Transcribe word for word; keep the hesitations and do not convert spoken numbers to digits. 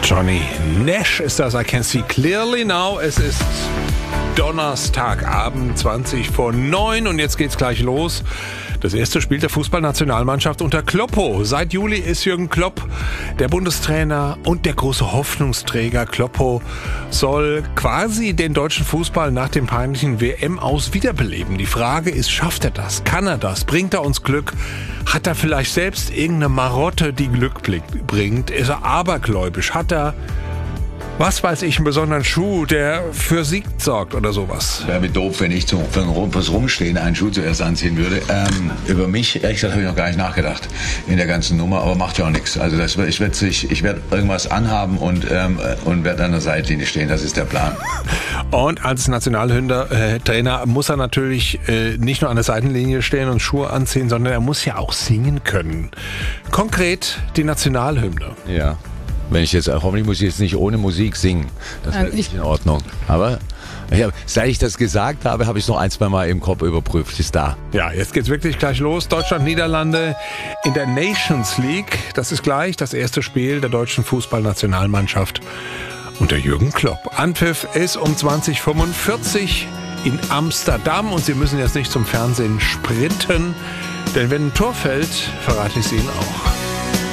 Johnny Nash ist das, I Can See Clearly Now. Es ist Donnerstagabend, zwanzig vor neun und jetzt geht's gleich los. Das erste Spiel der Fußballnationalmannschaft unter Kloppo. Seit Juli ist Jürgen Klopp der Bundestrainer und der große Hoffnungsträger. Kloppo soll quasi den deutschen Fußball nach dem peinlichen W M-Aus wiederbeleben. Die Frage ist, schafft er das? Kann er das? Bringt er uns Glück? Hat er vielleicht selbst irgendeine Marotte, die Glück bringt? Ist er abergläubisch? Hat er, was weiß ich, einen besonderen Schuh, der für Sieg sorgt oder sowas? Wäre mir doof, wenn ich zum, für ein, fürs Rumstehen einen Schuh zuerst anziehen würde. Ähm, über mich, ehrlich gesagt, habe ich noch gar nicht nachgedacht in der ganzen Nummer, aber macht ja auch nichts. Also das, ich werde ich werd irgendwas anhaben und, ähm, und werde an der Seitlinie stehen. Das ist der Plan. Und als Nationaltrainer muss er natürlich äh, nicht nur an der Seitenlinie stehen und Schuhe anziehen, sondern er muss ja auch singen können. Konkret die Nationalhymne. Ja. Wenn ich jetzt, hoffentlich muss ich jetzt nicht ohne Musik singen. Das wäre nicht in Ordnung. Aber ja, seit ich das gesagt habe, habe ich es noch ein, zwei Mal im Kopf überprüft. Ist da. Ja, jetzt geht's wirklich gleich los. Deutschland, Niederlande in der Nations League. Das ist gleich das erste Spiel der deutschen Fußballnationalmannschaft unter Jürgen Klopp. Anpfiff ist um zwanzig Uhr fünfundvierzig in Amsterdam und Sie müssen jetzt nicht zum Fernsehen sprinten, denn wenn ein Tor fällt, verrate ich es Ihnen auch.